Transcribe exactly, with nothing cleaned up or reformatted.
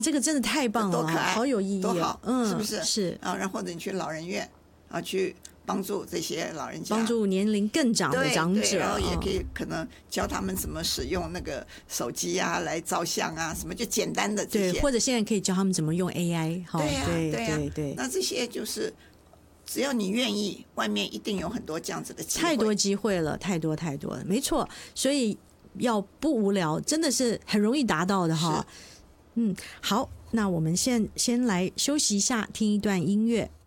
这个真的太棒了， 多可爱， 好有意义， 多好， 嗯， 是不是？ 是啊，然后或者你去老人院啊，去帮助这些老人家， 帮助年龄更长的长者， 然后也可以可能教他们怎么使用那个手机啊来照相啊，什么就简单的这些， 对，或者现在可以教他们怎么用 A I， 对呀、啊， 对对呀、啊， 对对， 那这些就是只要你愿意，外面一定有很多这样子的机会， 太多机会了，太多太多了，没错，所以要不无聊，真的是很容易达到的哈。嗯，好，那我们先先来休息一下，听一段音乐。